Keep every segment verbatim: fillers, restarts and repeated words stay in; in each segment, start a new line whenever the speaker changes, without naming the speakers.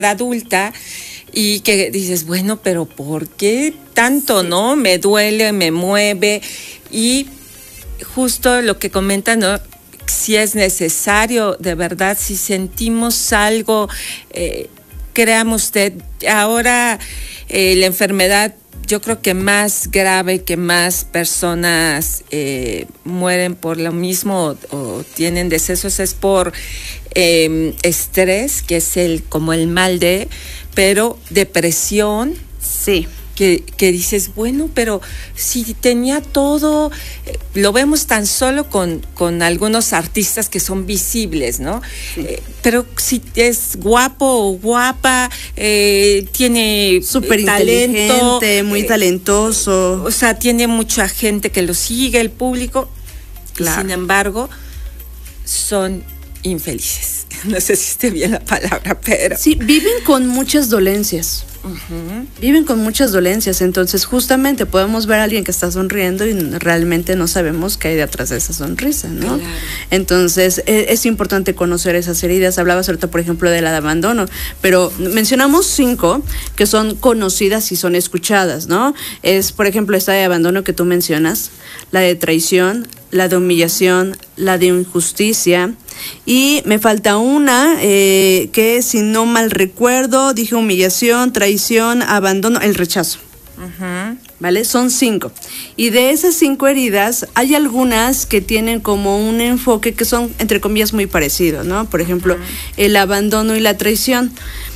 adulta y que dices, bueno, pero ¿por qué tanto, sí. no? Me duele, me mueve y justo lo que comentan, ¿no? Si es necesario, de verdad, si sentimos algo, eh, créame usted, ahora eh, la enfermedad, yo creo que más grave, que más personas eh, mueren por lo mismo o, o tienen decesos es por eh, estrés, que es el como el mal de, pero depresión.
Sí.
Que, que dices, bueno, pero si tenía todo, eh, lo vemos tan solo con, con algunos artistas que son visibles, ¿no? Sí. Eh, pero si es guapo o guapa, eh, tiene
súper
talento,
inteligente, muy eh, talentoso.
O sea, tiene mucha gente que lo sigue, el público, claro. Y sin embargo, son infelices. No sé si esté bien la palabra, pero...
Sí, viven con muchas dolencias. Uh-huh. Viven con muchas dolencias, entonces justamente podemos ver a alguien que está sonriendo y realmente no sabemos qué hay detrás de esa sonrisa, ¿no? Claro. Entonces es, es importante conocer esas heridas. Hablabas ahorita, por ejemplo, de la de abandono, pero mencionamos cinco que son conocidas y son escuchadas, ¿no? Es, por ejemplo, esta de abandono que tú mencionas, la de traición, la de humillación, la de injusticia, y me falta una eh, que, si no mal recuerdo, dije humillación, traición, abandono, el rechazo. Uh-huh. ¿Vale? Son cinco. Y de esas cinco heridas, hay algunas que tienen como un enfoque que son, entre comillas, muy parecidos, ¿no? Por ejemplo, uh-huh. el abandono y la traición.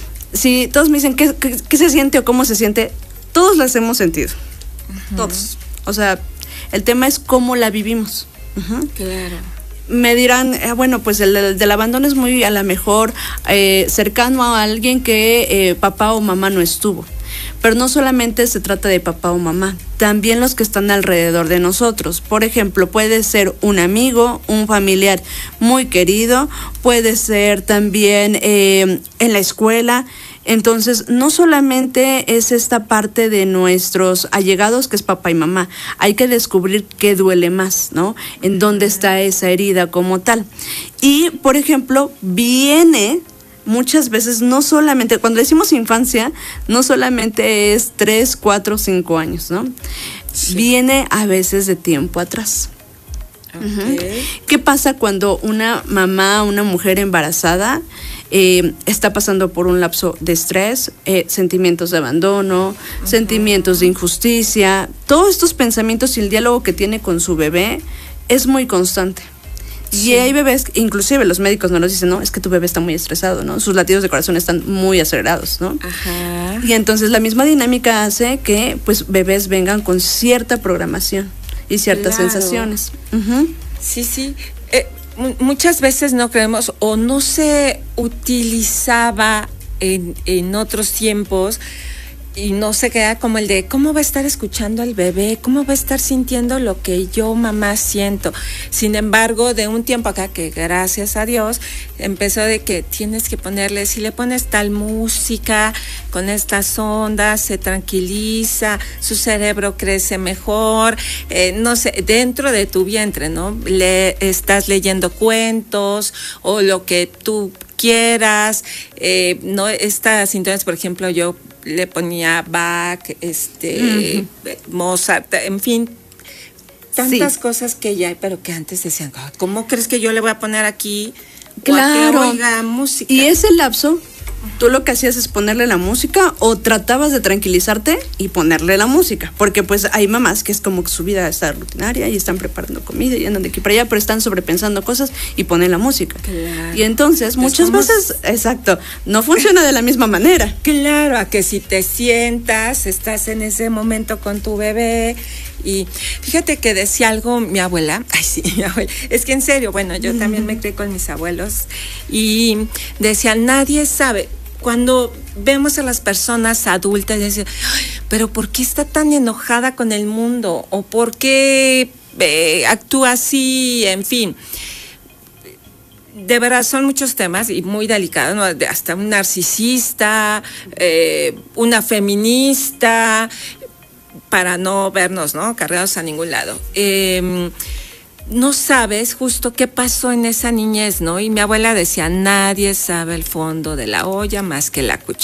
Si todos me dicen, ¿qué, qué, qué se siente o cómo se siente? Todos las hemos sentido. Uh-huh. Todos. O sea, el tema es cómo la vivimos. Uh-huh.
Claro.
Me dirán, eh, bueno, pues el, el del abandono es muy a lo mejor eh, cercano a alguien que eh, papá o mamá no estuvo. Pero no solamente se trata de papá o mamá, también los que están alrededor de nosotros. Por ejemplo, puede ser un amigo, un familiar muy querido, puede ser también eh, en la escuela. Entonces, no solamente es esta parte de nuestros allegados, que es papá y mamá, hay que descubrir qué duele más, ¿no? En dónde está esa herida como tal. Y, por ejemplo, viene muchas veces, no solamente, cuando decimos infancia, no solamente es tres, cuatro, cinco años, ¿no? Sí. Viene a veces de tiempo atrás. Okay. Uh-huh. ¿Qué pasa cuando una mamá, una mujer embarazada eh, está pasando por un lapso de estrés, eh, sentimientos de abandono, uh-huh. sentimientos de injusticia? Todos estos pensamientos y el diálogo que tiene con su bebé es muy constante. Sí. Y hay bebés, inclusive los médicos nos lo dicen, no, es que tu bebé está muy estresado, ¿no? Sus latidos de corazón están muy acelerados, ¿no?
Ajá. Y
entonces la misma dinámica hace que, pues, bebés vengan con cierta programación y ciertas claro. sensaciones. Uh-huh.
Sí, sí. Eh, m- muchas veces no creemos o no se utilizaba en, en otros tiempos y no se queda como el de cómo va a estar escuchando al bebé, cómo va a estar sintiendo lo que yo, mamá, siento. Sin embargo, de un tiempo acá, que gracias a Dios, empezó de que tienes que ponerle, si le pones tal música, con estas ondas, se tranquiliza, su cerebro crece mejor, eh, no sé, dentro de tu vientre, ¿no? Le estás leyendo cuentos o lo que tú quieras, eh, no, estas sintonías, por ejemplo, yo le ponía Bach, este, uh-huh. Mozart, en fin, tantas sí. cosas que ya hay, pero que antes decían, ¿cómo crees que yo le voy a poner aquí?
Claro.
O a que oiga música.
Y ese lapso, tú lo que hacías es ponerle la música o tratabas de tranquilizarte y ponerle la música, porque pues hay mamás que es como que su vida está rutinaria y están preparando comida y andan de aquí para allá, pero están sobrepensando cosas y ponen la música.
Claro.
Y entonces muchas
Estamos...
veces, exacto, no funciona de la misma manera.
Claro, a que si te sientas, estás en ese momento con tu bebé. Y fíjate que decía algo mi abuela, ay sí, mi abuela, es que en serio, bueno, yo uh-huh. también me crié con mis abuelos y decía, nadie sabe, cuando vemos a las personas adultas, decían, pero ¿por qué está tan enojada con el mundo? ¿O por qué eh, actúa así? En fin, de verdad son muchos temas y muy delicados, ¿no? Hasta un narcisista, eh, una feminista, para no vernos, ¿no? Cargados a ningún lado. Eh, no sabes justo qué pasó en esa niñez, ¿no? Y mi abuela decía, nadie sabe el fondo de la olla más que la cuchara.